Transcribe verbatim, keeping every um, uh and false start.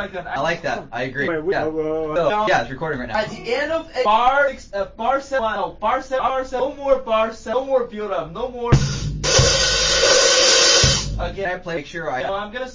gun. I like that. I agree. Wait, wait, Yeah. uh, uh, So, yeah, it's recording right now. At the end of a bar, uh, bar seven, no, bar seven, bar seven, no more bar seven, no more build up, no more. Again, I play. Make sure I. No, I'm gonna.